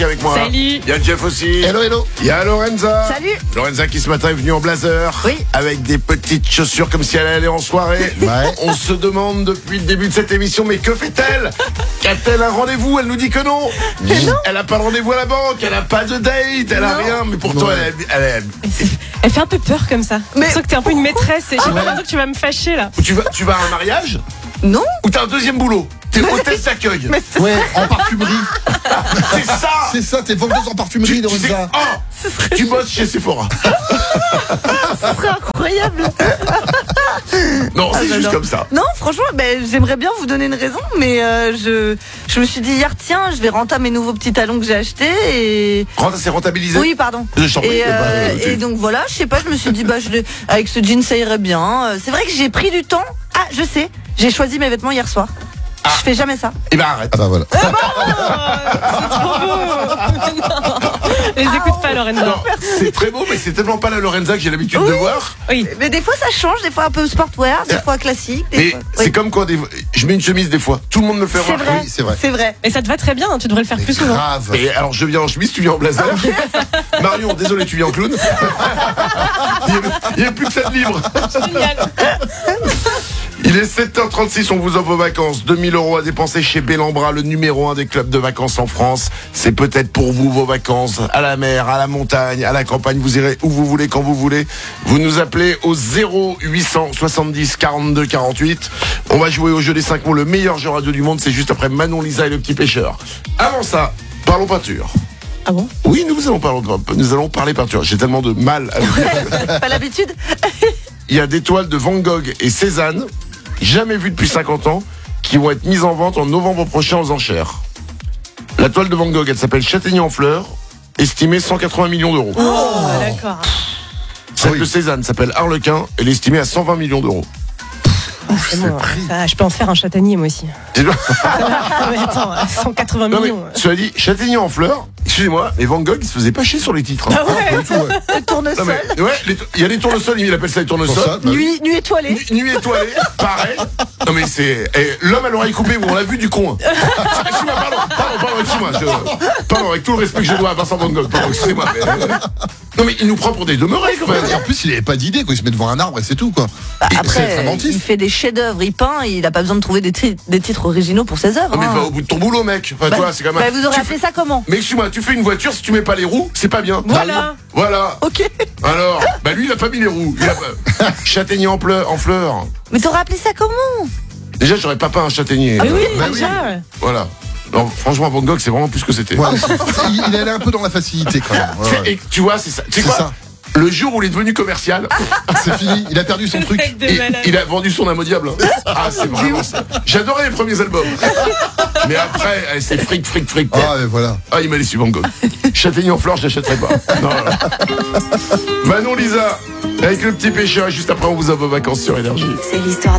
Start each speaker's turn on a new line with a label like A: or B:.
A: avec moi.
B: Salut.
A: Il y a Jeff aussi.
C: Hello, hello.
A: Il y a Lorenza.
D: Salut.
A: Lorenza qui ce matin est venue en blazer.
D: Oui.
A: Avec des petites chaussures comme si elle allait en soirée.
C: Ouais.
A: On se demande depuis le début de cette émission, mais que fait-elle? Qu'a-t-elle un rendez-vous? Elle nous dit que non. Elle a pas de rendez-vous à la banque, elle a pas de date, elle a rien, mais pourtant
C: Ouais.
B: Elle fait un peu peur comme ça.
D: Mais-
B: Je sens que t'es un peu une maîtresse et j'ai l'impression que tu vas me fâcher là.
A: Tu vas à un mariage?
D: Non.
A: Ou t'as un deuxième boulot? T'es hôtesse d'accueil.
C: Ouais, en parfumerie.
A: C'est ça.
C: C'est ça, t'es vendeuse en parfumerie, Lorenza.
A: Tu bosses chez Sephora.
D: Ce serait incroyable.
A: Non, c'est juste
D: j'adore.
A: comme ça.
D: Non, franchement, j'aimerais bien vous donner une raison, mais je me suis dit hier, tiens, je vais renter mes nouveaux petits talons que j'ai achetés et...
A: C'est rentabilisé.
D: Oui, pardon.
A: Je t'en prie.
D: Et donc voilà, je sais pas, je me suis dit, avec ce jean, ça irait bien. C'est vrai que j'ai pris du temps. Ah, je sais, j'ai choisi mes vêtements hier soir. Je fais jamais ça.
A: Eh ben arrête.
C: Ah bah voilà.
B: Les écoute pas, Lorenza.
A: Non, c'est très beau, mais c'est tellement pas la Lorenza que j'ai l'habitude de voir.
B: Oui.
D: Mais des fois, ça change, des fois un peu sportwear, des fois classique. Des
A: Mais
D: fois...
A: c'est comme quand je mets une chemise des fois. Tout le monde me fait
D: C'est
A: remarquer.
D: vrai,
C: Oui, c'est vrai.
D: c'est vrai.
B: Mais ça te va très bien, hein, tu devrais le faire plus souvent.
C: Grave.
A: Et alors je viens en chemise, tu viens en blazer. Marion, désolé, tu viens en clown. Il n'y a plus que ça de libre.
B: Génial.
A: Il est 7h36, on vous offre vos vacances. 2000 € à dépenser chez Bellambra, le numéro 1 des clubs de vacances en France. C'est peut-être pour vous vos vacances, à la mer, à la montagne, à la campagne. Vous irez où vous voulez, quand vous voulez. Vous nous appelez au 0870 42 48. On va jouer au jeu des 5 mots, le meilleur jeu radio du monde. C'est juste après Manon, Lisa et le petit pêcheur. Avant ça, parlons peinture.
B: Ah bon?
A: Oui, nous allons parler peinture. J'ai tellement de mal à le dire.
D: Pas l'habitude.
A: Il y a des toiles de Van Gogh et Cézanne, jamais vues depuis 50 ans, qui vont être mises en vente en novembre prochain aux enchères. La toile de Van Gogh, elle s'appelle Châtaignier en fleurs, estimée 180 millions d'euros.
B: Oh, d'accord.
A: Celle
C: oui.
A: de Cézanne s'appelle Harlequin, elle est estimée à 120 millions d'euros.
B: C'est bon, ça, je peux en faire un châtaignier moi aussi.
A: C'est-
B: Non, mais attends, 180
A: Non mais,
B: millions.
A: cela dit, Châtaignier en fleurs, excusez-moi, mais Van Gogh, il se faisait pas chier sur les titres. hein.
B: Ah ouais.
C: Pas du tout, ouais.
D: Le
A: Non
D: tournesol.
A: mais, ouais, il y a les tournesols, il appelle ça les
C: Pour ça,
A: tournesols.
C: bah oui.
D: Nuit étoilée.
A: Nuit étoilée, pareil. Non mais c'est l'homme à l'oreille coupée, on l'a vu du con. Excuse-moi, pardon, excuse-moi. Pardon, avec tout le respect que je dois à Vincent Van Gogh, pardon, excusez-moi. Non mais il nous prend pour des demeurés quand même.
C: Et en plus, il avait pas d'idée, quoi. Il se met devant un arbre et c'est tout, quoi. Et c'est
D: Après,
C: inventif.
D: il fait des chefs-d'œuvre, il peint, il a pas besoin de trouver des titres originaux pour ses œuvres.
A: Non mais
D: hein.
A: va au bout de ton boulot, mec. Enfin, toi, c'est quand même.
D: Vous aurez
A: Tu
D: appelé ça comment?
A: Mais excuse-moi, tu fais une voiture, si tu mets pas les roues, c'est pas bien.
B: Voilà.
A: Voilà.
D: Ok.
A: Alors, lui, il a pas mis les roues. Il a pas... Châtaignier en fleurs.
D: Mais t'aurais appelé ça comment?
A: Déjà, j'aurais pas peint un châtaignier.
B: Ah oui,
C: Bah oui.
B: déjà.
A: Voilà. Non, franchement, Van Gogh, c'est vraiment plus ce que c'était.
C: Ouais, il allait un peu dans la facilité, quand même. Ouais, ouais.
A: Et tu vois, c'est ça. Tu sais
C: C'est
A: quoi
C: ça.
A: Le jour où il est devenu commercial,
C: C'est fini, il a perdu son truc.
B: Mec de
A: et
B: malade.
A: il a vendu son âme au diable. Ah, c'est vraiment ça. J'adorais les premiers albums. Mais après, c'est fric.
C: Ah, et voilà.
A: Ah, il m'a laissé Van Gogh. Châtaignier en fleurs, je l'achèterai pas. Non. Manon, Lisa, avec le petit pêcheur, et juste après, on vous a vos vacances sur Énergie.
E: C'est l'histoire